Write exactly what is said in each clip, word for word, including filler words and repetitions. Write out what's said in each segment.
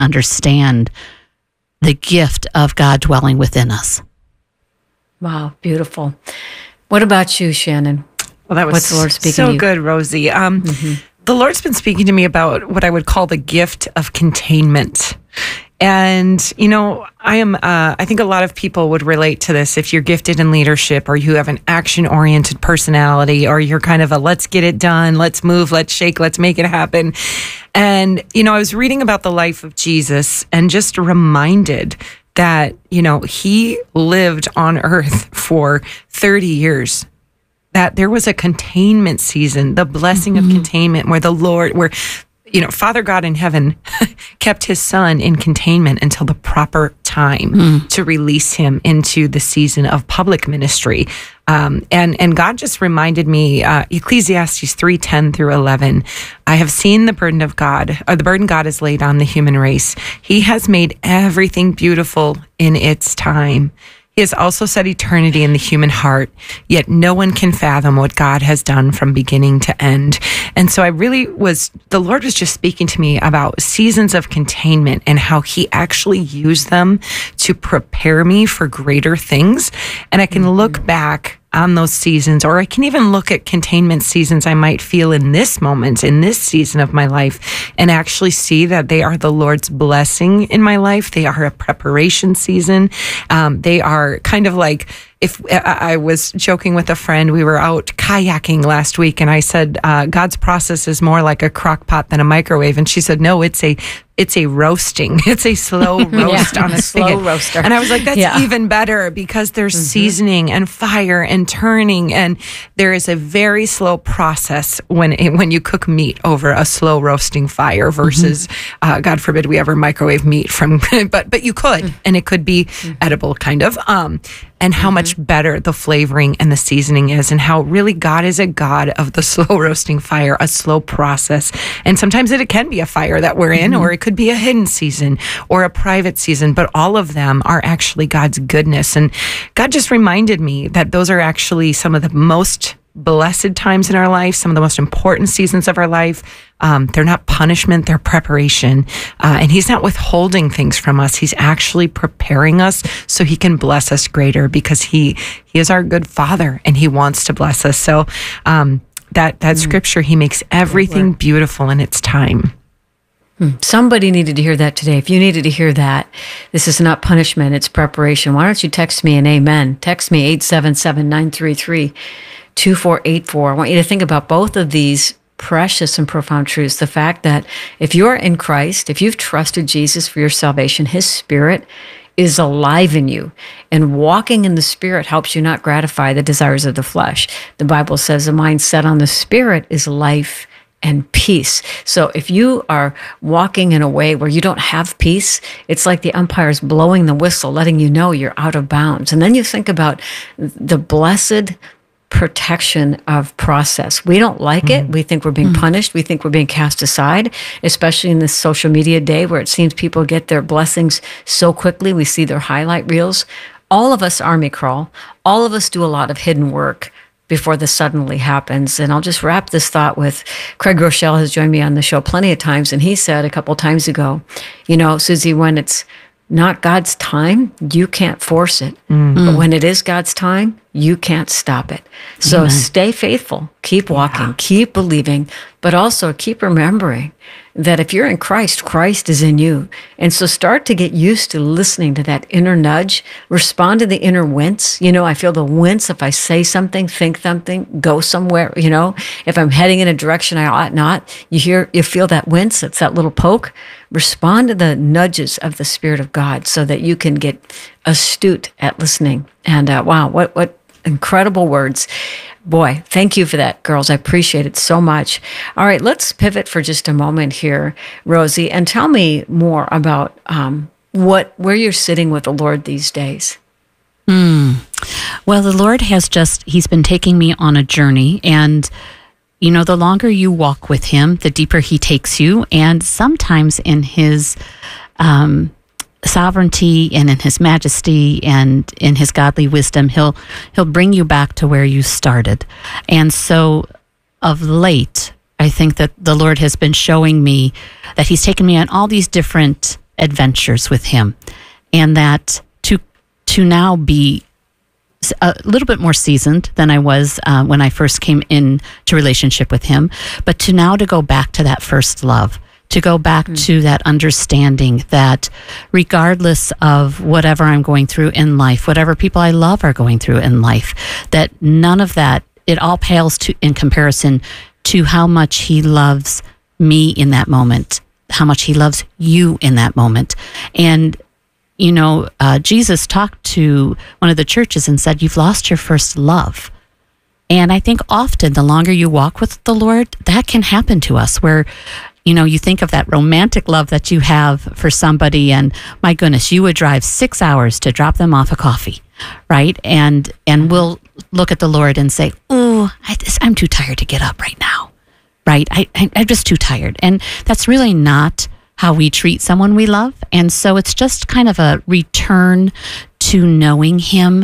understand the gift of God dwelling within us. Wow, beautiful. What about you, Shannon? Well, that was What's the Lord speaking so to you? good, Rosie. Um, mm-hmm. The Lord's been speaking to me about what I would call the gift of containment. And, you know, I am, uh, I think a lot of people would relate to this. If you're gifted in leadership, or you have an action-oriented personality, or you're kind of a let's get it done, let's move, let's shake, let's make it happen. And, you know, I was reading about the life of Jesus and just reminded that, you know, he lived on earth for thirty years. That there was a containment season, the blessing mm-hmm. of containment, where the Lord, where, you know, Father God in heaven kept his son in containment until the proper time mm. to release him into the season of public ministry. Um, and, and God just reminded me, uh, Ecclesiastes three ten through eleven, I have seen the burden of God, or the burden God has laid on the human race. He has made everything beautiful in its time. He has also set eternity in the human heart, yet no one can fathom what God has done from beginning to end. And so I really was, the Lord was just speaking to me about seasons of containment and how he actually used them to prepare me for greater things. And I can mm-hmm. look back on those seasons, or I can even look at containment seasons I might feel in this moment, in this season of my life, and actually see that they are the Lord's blessing in my life. They are a preparation season. Um, they are kind of like, if I was joking with a friend, we were out kayaking last week, and I said, uh, God's process is more like a crock pot than a microwave. And she said, no, it's a, it's a roasting. It's a slow roast yeah, on a slow spigot. roaster. And I was like, that's yeah. even better, because there's mm-hmm. seasoning and fire and turning. And there is a very slow process when, when you cook meat over a slow roasting fire versus, mm-hmm. uh, God forbid we ever microwave meat from, but, but you could, mm-hmm. and it could be mm-hmm. edible kind of. Um, and how mm-hmm. much better the flavoring and the seasoning is, and how really God is a God of the slow roasting fire, a slow process. And sometimes it, it can be a fire that we're in, mm-hmm. or it could be a hidden season or a private season, but all of them are actually God's goodness. And God just reminded me that those are actually some of the most blessed times in our life, some of the most important seasons of our life. Um, they're not punishment, they're preparation. Uh, and he's not withholding things from us. He's actually preparing us so he can bless us greater, because he, he is our good Father and he wants to bless us. So, um, that, that mm. scripture, he makes everything beautiful in its time. Somebody needed to hear that today. If you needed to hear that, this is not punishment, it's preparation. Why don't you text me an amen? Text me eight seven seven, nine three three, two four eight four. I want you to think about both of these precious and profound truths. The fact that if you're in Christ, if you've trusted Jesus for your salvation, his Spirit is alive in you. And walking in the Spirit helps you not gratify the desires of the flesh. The Bible says the mind set on the Spirit is life and peace. So if you are walking in a way where you don't have peace, it's like the umpire's blowing the whistle, letting you know you're out of bounds. And then you think about the blessed protection of process. We don't like mm-hmm. it. We think we're being mm-hmm. punished. We think we're being cast aside, especially in this social media day where it seems people get their blessings so quickly. We see their highlight reels. All of us army crawl. All of us do a lot of hidden work before this suddenly happens. And I'll just wrap this thought with, Craig Rochelle has joined me on the show plenty of times, and he said a couple times ago, you know, Susie, when it's not God's time, you can't force it. Mm-hmm. But when it is God's time, you can't stop it. So Amen. Stay faithful, keep walking, yeah. keep believing, but also keep remembering that if you're in Christ, Christ is in you. And so start to get used to listening to that inner nudge, respond to the inner wince. You know, I feel the wince if I say something, think something, go somewhere, you know, if I'm heading in a direction I ought not, you hear, you feel that wince, it's that little poke. Respond to the nudges of the Spirit of God so that you can get astute at listening. And uh, wow, what, what incredible words. Boy, thank you for that, girls. I appreciate it so much. All right, let's pivot for just a moment here, Rosie, and tell me more about um, what where you're sitting with the Lord these days. Mm. Well, the Lord has just, he's been taking me on a journey, and you know, the longer you walk with him, the deeper he takes you, and sometimes in his um sovereignty and in his majesty and in his godly wisdom, he'll he'll bring you back to where you started. And so of late, I think that the Lord has been showing me that he's taken me on all these different adventures with him, and that to to now be a little bit more seasoned than I was uh, when I first came into relationship with him, but to now to go back to that first love, to go back mm. to that understanding that regardless of whatever I'm going through in life, whatever people I love are going through in life, that none of that, it all pales to in comparison to how much he loves me in that moment, how much he loves you in that moment. And you know, uh, Jesus talked to one of the churches and said, you've lost your first love. And I think often the longer you walk with the Lord, that can happen to us where, you know, you think of that romantic love that you have for somebody and my goodness, you would drive six hours to drop them off a coffee, right? And and we'll look at the Lord and say, oh, I just, I'm too tired to get up right now, right? I, I, I'm just too tired. And that's really not how we treat someone we love. And so it's just kind of a return to knowing him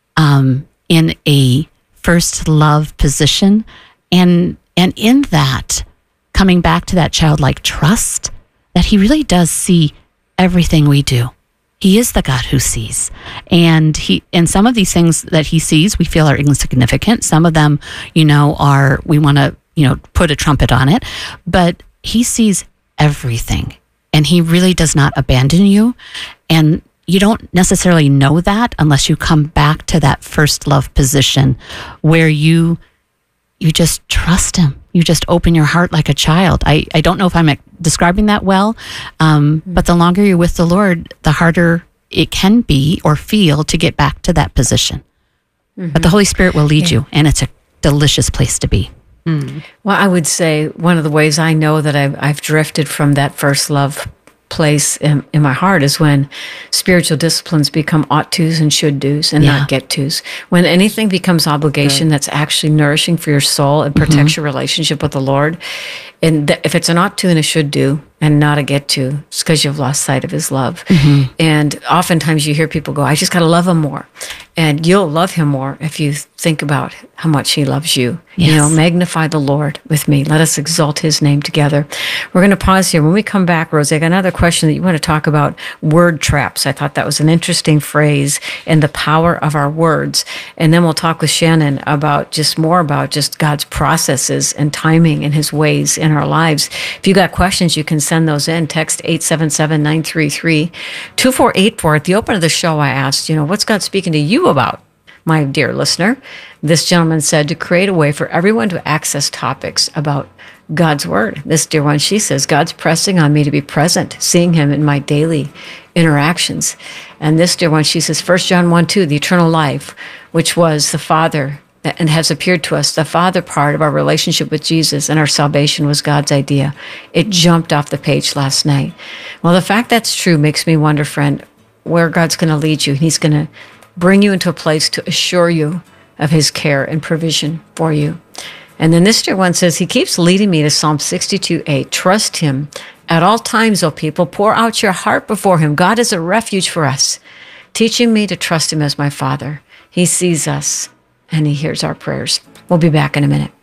um, in a first love position. And and in that, coming back to that childlike trust that he really does see everything we do. He is the God who sees. And he and some of these things that he sees we feel are insignificant. Some of them, you know, are we want to, you know, put a trumpet on it. But he sees everything. And he really does not abandon you. And you don't necessarily know that unless you come back to that first love position where you you just trust him. You just open your heart like a child. I, I don't know if I'm describing that well, um, but the longer you're with the Lord, the harder it can be or feel to get back to that position. Mm-hmm. But the Holy Spirit will lead yeah. you, and it's a delicious place to be. Mm. Well, I would say one of the ways I know that I've, I've drifted from that first love place in, in my heart is when spiritual disciplines become ought tos and should dos and yeah. not get tos. When anything becomes obligation right. that's actually nourishing for your soul and protects mm-hmm. your relationship with the Lord. And th- if it's an ought to and a should do and not a get to, it's because you've lost sight of his love. Mm-hmm. And oftentimes you hear people go, I just got to love him more. And you'll love him more if you think about how much he loves you. Yes. You know, magnify the Lord with me. Let us exalt his name together. We're going to pause here. When we come back, Rosie, I got another question that you want to talk about word traps. I thought that was an interesting phrase and the power of our words. And then we'll talk with Shannon about just more about just God's processes and timing and his ways in our lives. If you got questions, you can send those in. Text eight seven seven, nine three three, two four eight four. At the open of the show, I asked, you know, what's God speaking to you about, my dear listener? This gentleman said to create a way for everyone to access topics about God's word. This dear one, she says, God's pressing on me to be present, seeing him in my daily interactions. And this dear one, she says, First John one two, the eternal life, which was the Father and has appeared to us, the Father part of our relationship with Jesus and our salvation was God's idea. It jumped off the page last night. Well, the fact that's true makes me wonder, friend, where God's going to lead you. He's going to bring you into a place to assure you of his care and provision for you. And then this dear one says, he keeps leading me to Psalm sixty-two eight. Trust him at all times, O people. Pour out your heart before him. God is a refuge for us, teaching me to trust him as my Father. He sees us and he hears our prayers. We'll be back in a minute.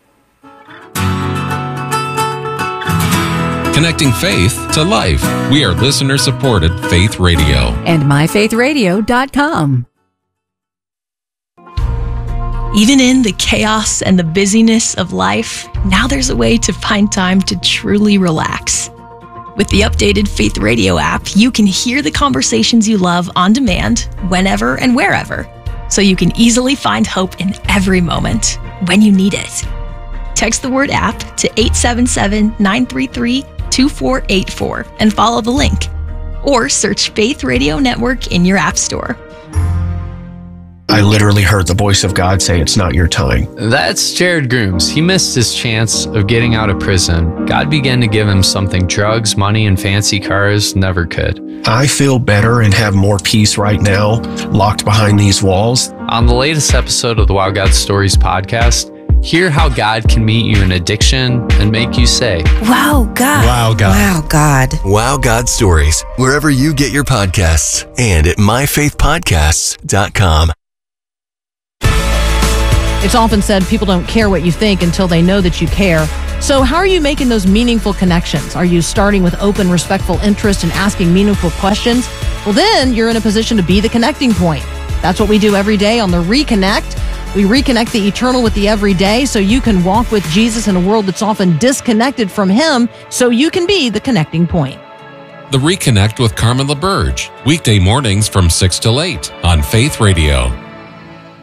Connecting faith to life. We are listener-supported Faith Radio. And my faith radio dot com. Even in the chaos and the busyness of life, now there's a way to find time to truly relax. With the updated Faith Radio app, you can hear the conversations you love on demand, whenever and wherever, so you can easily find hope in every moment when you need it. Text the word app to eight seven seven, nine three three, two four eight four and follow the link. Or search Faith Radio Network in your app store. I literally heard the voice of God say, it's not your time. That's Jared Grooms. He missed his chance of getting out of prison. God began to give him something drugs, money, and fancy cars never could. I feel better and have more peace right now, locked behind these walls. On the latest episode of the Wow God Stories podcast, hear how God can meet you in addiction and make you say, Wow, God. Wow, God. Wow, God. Wow, God Stories, wherever you get your podcasts and at my faith podcasts dot com. It's often said people don't care what you think until they know that you care. So how are you making those meaningful connections? Are you starting with open, respectful interest and asking meaningful questions? Well, then you're in a position to be the connecting point. That's what we do every day on the Reconnect. We reconnect the eternal with the everyday so you can walk with Jesus in a world that's often disconnected from him, so you can be the connecting point. The Reconnect with Carmen LaBerge, weekday mornings from six till eight on Faith Radio.